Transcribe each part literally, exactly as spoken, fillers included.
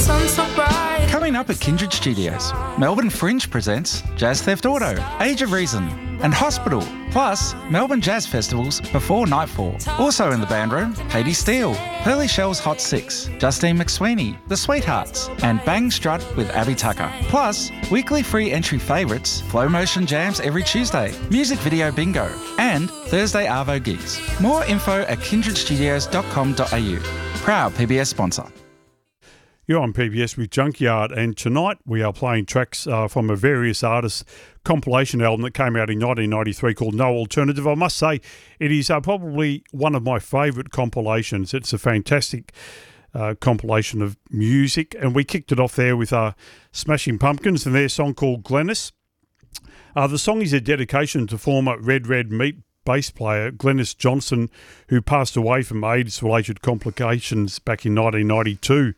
sun so bright. Coming up at Kindred Studios, Melbourne Fringe presents Jazz Theft Auto, Age of Reason and Hospital, plus Melbourne Jazz Festivals before nightfall. Also in the band room, Katie Steele, Pearly Shell's Hot Six, Justine McSweeney, The Sweethearts and Bang Strut with Abby Tucker. Plus, weekly free entry favourites, Flow Motion Jams every Tuesday, Music Video Bingo and Thursday Arvo gigs. More info at kindred studios dot com dot a u. Proud P B S sponsor. You're on P B S with Junkyard, and tonight we are playing tracks uh, from a various artists compilation album that came out in nineteen ninety-three called No Alternative. I must say it is uh, probably one of my favourite compilations. It's a fantastic uh, compilation of music, and we kicked it off there with uh, Smashing Pumpkins and their song called Glennis. Uh, the song is a dedication to former Red Red Meat bass player Glennis Johnson, who passed away from AIDS-related complications back in nineteen ninety-two.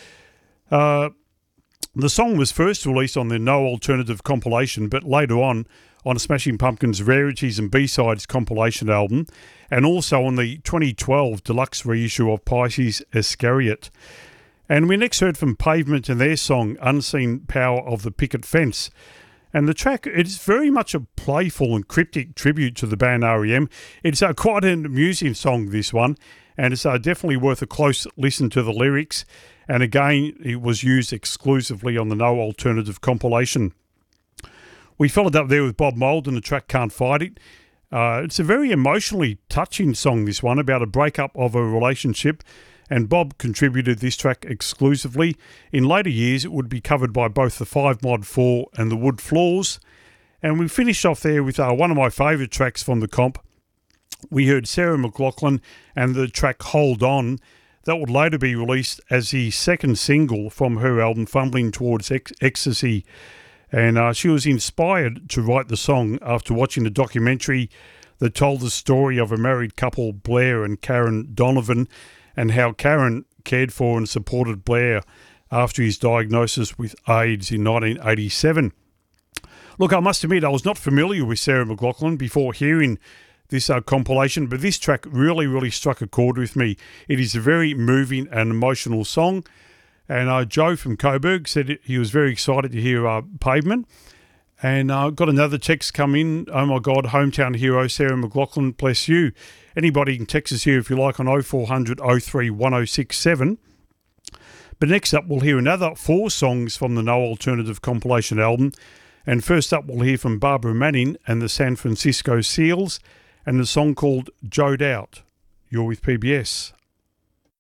Uh, the song was first released on the No Alternative compilation, but later on on Smashing Pumpkins' Rarities and B-Sides compilation album, and also on the twenty twelve deluxe reissue of Pisces Iscariot. And we next heard from Pavement and their song Unseen Power of the Picket Fence. And the track, it's very much a playful and cryptic tribute to the band R E M. It's uh, quite an amusing song, this one, and it's uh, definitely worth a close listen to the lyrics. And again, it was used exclusively on the No Alternative compilation. We followed up there with Bob Mould and the track Can't Fight It. Uh, it's a very emotionally touching song, this one, about a breakup of a relationship, and Bob contributed this track exclusively. In later years, it would be covered by both the five mod four and the Wood Floors. And we finished off there with uh, one of my favourite tracks from the comp. We heard Sarah McLachlan and the track Hold On. That would later be released as the second single from her album Fumbling Towards Ec- Ecstasy. And uh, she was inspired to write the song after watching the documentary that told the story of a married couple, Blair and Karen Donovan, and how Karen cared for and supported Blair after his diagnosis with AIDS in nineteen eighty-seven. Look, I must admit I was not familiar with Sarah McLachlan before hearing this uh, compilation, but this track really, really struck a chord with me. It is a very moving and emotional song, and uh, Joe from Coburg said he was very excited to hear uh, Pavement, and I uh, got another text come in. Oh my God, hometown hero Sarah McLachlan, bless you. Anybody can text us here if you like on oh four hundred oh three one oh six seven. But next up we'll hear another four songs from the No Alternative compilation album, and first up we'll hear from Barbara Manning and the San Francisco Seals, and the song called Joed Out. You're with P B S.